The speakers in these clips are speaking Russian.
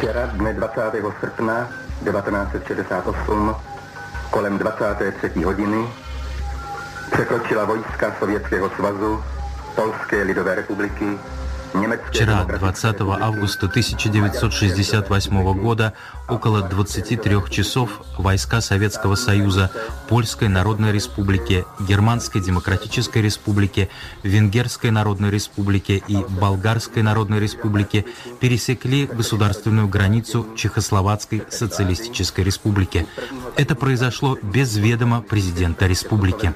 Včera, dne 20. srpna 1968, kolem 23. hodiny, překročila vojska Sovětského svazu, Polské lidové republiky. Вчера, 20 августа 1968 года, около 23 часов, войска Советского Союза, Польской Народной Республики, Германской Демократической Республики, Венгерской Народной Республики и Болгарской Народной Республики пересекли государственную границу Чехословацкой Социалистической Республики. Это произошло без ведома президента республики.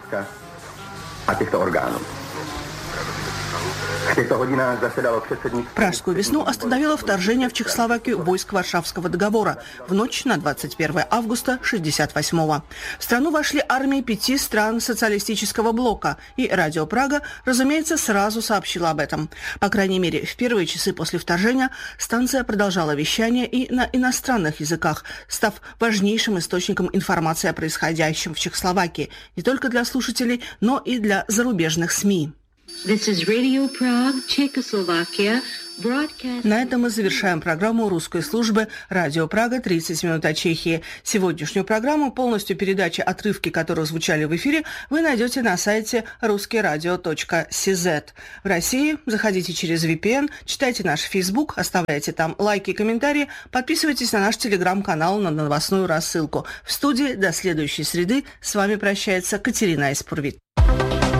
Пражскую весну остановило вторжение в Чехословакию войск Варшавского договора в ночь на 21 августа 1968-го. В страну вошли армии 5 стран социалистического блока, и Радио Прага, разумеется, сразу сообщила об этом. По крайней мере, в первые часы после вторжения станция продолжала вещание и на иностранных языках, став важнейшим источником информации о происходящем в Чехословакии не только для слушателей, но и для зарубежных СМИ. This is Radio Prague, Czechoslovakia. На этом мы завершаем программу русской службы «Радио Прага. 30 минут от Чехии». Сегодняшнюю программу, полностью передачи, отрывки, которые звучали в эфире, вы найдете на сайте ruskiradio.cz. В России заходите через VPN, читайте наш Facebook, оставляйте там лайки и комментарии, подписывайтесь на наш телеграм-канал, на новостную рассылку. В студии до следующей среды с вами прощается Катерина Испурвит.